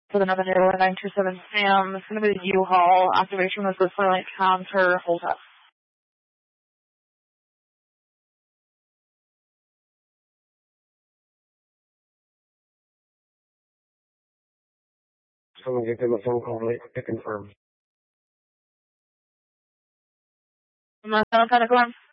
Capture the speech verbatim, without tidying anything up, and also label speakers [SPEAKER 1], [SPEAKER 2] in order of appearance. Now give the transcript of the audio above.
[SPEAKER 1] For the Northern Airline nine two seven Sam, it's going to be the U-Haul. Activation was the silent counter. Hold up.
[SPEAKER 2] Someone give them a phone call to confirm.
[SPEAKER 1] I'm not going to confirm.